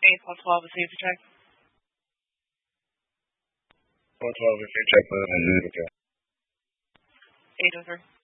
812 is safe to check. 112 is safe to check, 803. 803.